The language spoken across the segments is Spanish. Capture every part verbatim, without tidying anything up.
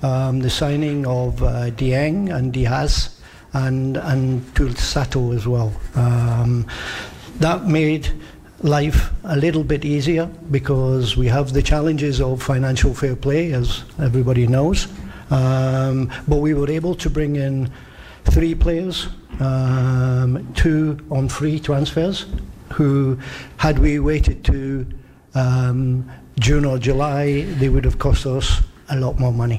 um, the signing of uh, Dieng and Diaz and, and Tuil Sato as well. Um, that made life a little bit easier because we have the challenges of financial fair play, as everybody knows. Um, but we were able to bring in three players, um, two on free transfers, who, had we waited to um, June or July, they would have cost us a lot more money.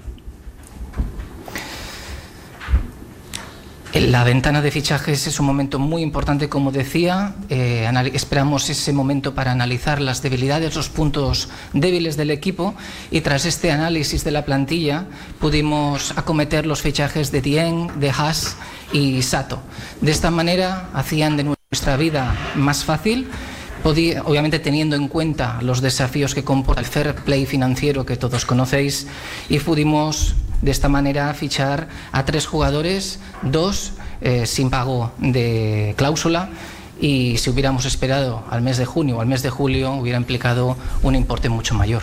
La ventana de fichajes es un momento muy importante, como decía. Eh, esperamos ese momento para analizar las debilidades, los puntos débiles del equipo, y tras este análisis de la plantilla pudimos acometer los fichajes de Dieng, de Haas y Sato. De esta manera hacían de nuestra vida más fácil, podía, obviamente teniendo en cuenta los desafíos que comporta el fair play financiero que todos conocéis, y pudimos de esta manera fichar a tres jugadores, dos eh, sin pago de cláusula, y si hubiéramos esperado al mes de junio o al mes de julio hubiera implicado un importe mucho mayor.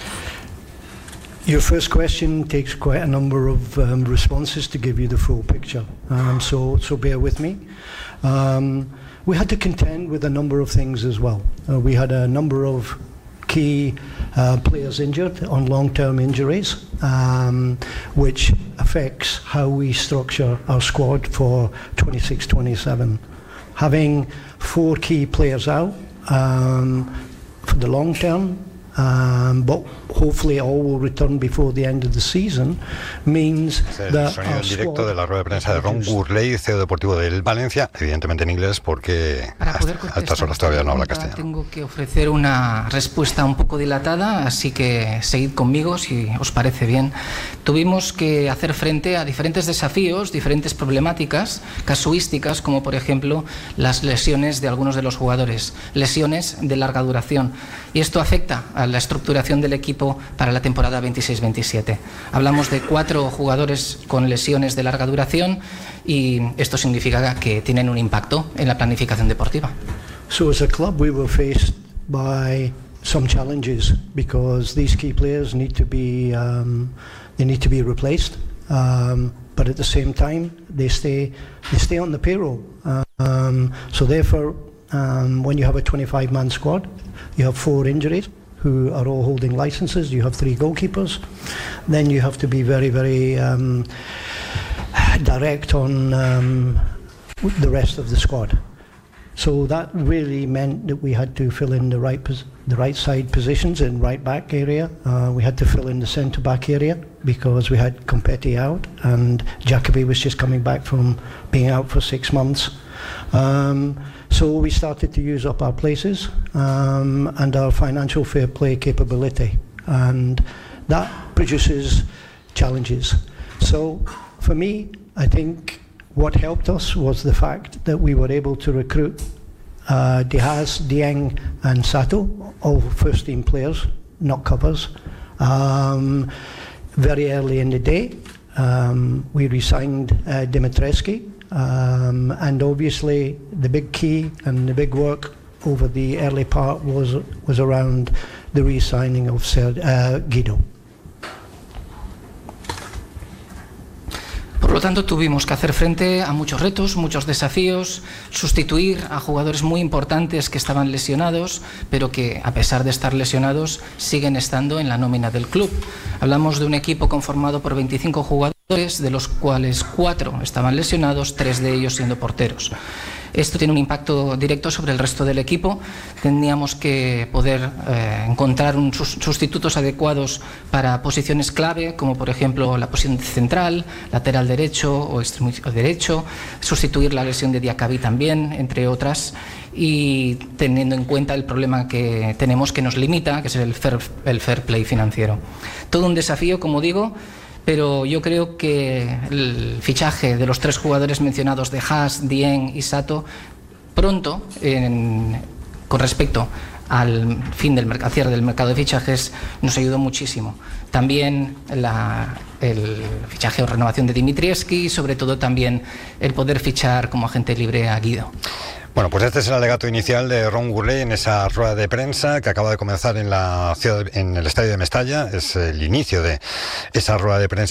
Your first question takes quite a number of um, responses to give you the full picture, um, so, so bear with me. Um, we had to contend with a number of things as well. Uh, we had a number of key uh, players injured on long-term injuries, um, which affects how we structure our squad for twenty-six twenty-seven. Having four key players out um, for the long term, um, but hopefully all will return before the end of the season, means el that sonido our en directo squad de la rueda de prensa de Ron Gurley, C E O deportivo del Valencia, evidentemente en inglés porque hasta, a estas horas todavía no habla castellano. Tengo que ofrecer una respuesta un poco dilatada, así que seguid conmigo si os parece bien. Tuvimos que hacer frente a diferentes desafíos, diferentes problemáticas casuísticas, como por ejemplo las lesiones de algunos de los jugadores, lesiones de larga duración, y esto afecta a la estructuración del equipo para la temporada veintiséis veintisiete. Hablamos de cuatro jugadores con lesiones de larga duración, y esto significa que tienen un impacto en la planificación deportiva. So as a club we were faced by some challenges because these key players need to be um, they need to be replaced, um, but at the same time they stay they stay on the payroll. Um, so therefore, um, when you have a twenty-five man squad, you have four injuries who are all holding licenses, you have three goalkeepers, then you have to be very, very um, direct on um, the rest of the squad. So that really meant that we had to fill in the right pos the right side positions in right back area. Uh, we had to fill in the centre back area because we had Competti out and Jacobi was just coming back from being out for six months. Um, so we started to use up our places um, and our financial fair play capability, and that produces challenges. So for me, I think what helped us was the fact that we were able to recruit uh, Diaz, Dieng and Sato, all first team players, not covers, um, very early in the day. Um, we re-signed uh, Dimitrescu, um, and obviously the big key and the big work over the early part was, was around the re-signing of Ser uh, Guido. Por lo tanto, tuvimos que hacer frente a muchos retos, muchos desafíos, sustituir a jugadores muy importantes que estaban lesionados, pero que, a pesar de estar lesionados, siguen estando en la nómina del club. Hablamos de un equipo conformado por veinticinco jugadores, de los cuales cuatro estaban lesionados, tres de ellos siendo porteros. Esto tiene un impacto directo sobre el resto del equipo. Teníamos que poder eh, encontrar un sus sustitutos adecuados para posiciones clave, como por ejemplo la posición central, lateral derecho o extremo derecho, sustituir la lesión de Diacabí también, entre otras, y teniendo en cuenta el problema que tenemos que nos limita, que es el fair, el fair play financiero. Todo un desafío, como digo, pero yo creo que el fichaje de los tres jugadores mencionados, de Haas, Dieng y Sato, pronto, en, con respecto al fin del al cierre del mercado de fichajes, nos ayudó muchísimo. También la, el fichaje o renovación de Dimitrievski y sobre todo también el poder fichar como agente libre a Guido. Bueno, pues este es el alegato inicial de Ron Gurley en esa rueda de prensa que acaba de comenzar en la ciudad, en el estadio de Mestalla. Es el inicio de esa rueda de prensa.